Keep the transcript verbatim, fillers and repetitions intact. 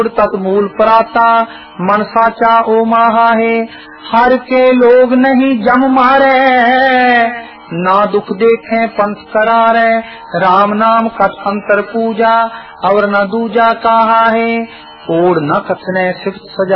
तत् मूल पराता मन साचा ओ माहा है। हर के लोग नहीं जम मारे, ना दुख देखे पंथ करारे। राम नाम कथ अंतर पूजा, और न दूजा कहा है। ओढ़ न कथने सिफ्त सजा